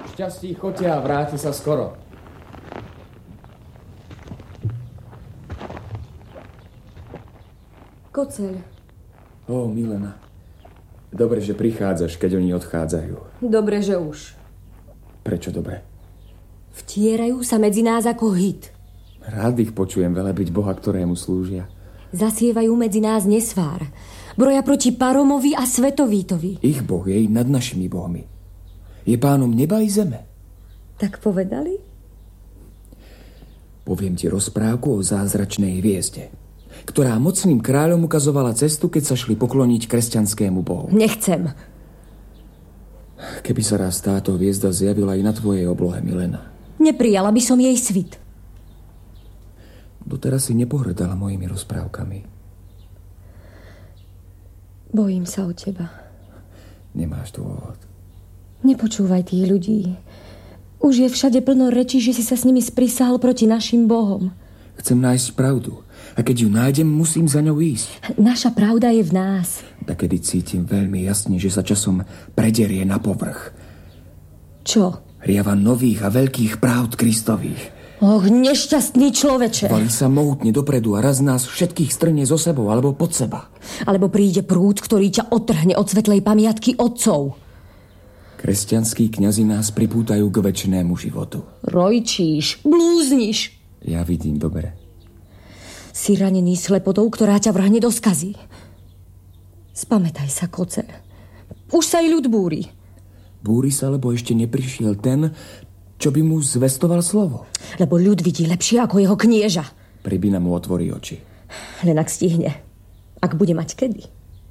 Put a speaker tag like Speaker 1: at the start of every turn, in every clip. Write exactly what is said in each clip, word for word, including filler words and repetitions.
Speaker 1: Šťastí choďte a vráti sa skoro.
Speaker 2: Koceľ.
Speaker 1: Ó, Milena. Dobre, že prichádzaš, keď oni odchádzajú.
Speaker 2: Dobre, že už.
Speaker 1: Prečo dobre?
Speaker 2: Vtierajú sa medzi nás ako hit.
Speaker 1: Rád ich počujem velebiť Boha, ktorému slúžia.
Speaker 2: Zasievajú medzi nás nesvár. Broja proti Paromovi a Svetovítovi.
Speaker 1: Ich Boh je nad našimi bohmi. Je pánom neba i zeme.
Speaker 2: Tak povedali?
Speaker 1: Poviem ti rozprávku o zázračnej hviezde, ktorá mocným kráľom ukazovala cestu, keď sa šli pokloniť kresťanskému bohu.
Speaker 2: Nechcem.
Speaker 1: Keby sa raz táto hviezda zjavila i na tvojej oblohe, Milena.
Speaker 2: Neprijala by som jej svit.
Speaker 1: Doteraz si nepohrdala mojimi rozprávkami.
Speaker 2: Bojím sa o teba.
Speaker 1: Nemáš dôvod.
Speaker 2: Nepočúvaj tých ľudí. Už je všade plno rečí, že si sa s nimi sprisahal proti našim bohom.
Speaker 1: Chcem nájsť pravdu. A keď ju nájdem, musím za ňou ísť.
Speaker 2: Naša pravda je v nás.
Speaker 1: Takedy cítim veľmi jasne, že sa časom prederie na povrch.
Speaker 2: Čo?
Speaker 1: Riava nových a veľkých pravd Kristových.
Speaker 2: Och, nešťastný človeče.
Speaker 1: Valí sa mohutne dopredu a raz nás všetkých strnie zo sebou alebo pod seba.
Speaker 2: Alebo príde prúd, ktorý ťa odtrhne od svetlej pamiatky otcov.
Speaker 1: Kresťanskí kňazi nás pripútajú k večnému životu.
Speaker 2: Rojčíš, blúzniš.
Speaker 1: Ja vidím dobre.
Speaker 2: Si ranený slepotou, ktorá ťa vrhne do skazy. Spamätaj sa, Koceľ. Už sa i ľud búri.
Speaker 1: Búri sa, lebo ešte neprišiel ten, čo by mu zvestoval slovo.
Speaker 2: Lebo ľud vidí lepšie ako jeho knieža.
Speaker 1: Pribina mu otvorí oči.
Speaker 2: Len ak stihne. Ak bude mať kedy.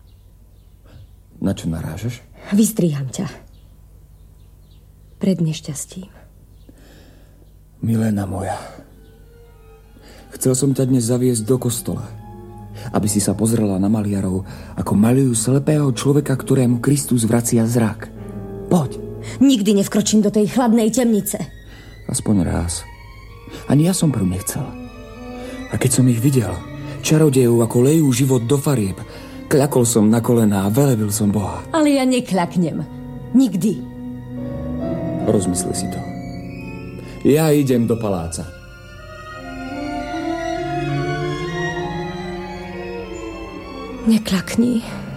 Speaker 1: Na čo narážaš?
Speaker 2: Vystriham ťa. Pred nešťastím.
Speaker 1: Milena moja, chcel som ťa dnes zaviesť do kostola, aby si sa pozrela na maliarov, ako malujú slepého človeka, ktorému Kristus vracia zrak. Poď.
Speaker 2: Nikdy nevkročím do tej chladnej temnice.
Speaker 1: Aspoň raz. Ani ja som prv nechcel. A keď som ich videl, čarodejov, ako lejú život do farieb, kľakol som na kolená a velebil som Boha.
Speaker 2: Ale ja nekľaknem. Nikdy.
Speaker 1: Rozmysli si to. Ja idem do paláca.
Speaker 2: Nekľakni.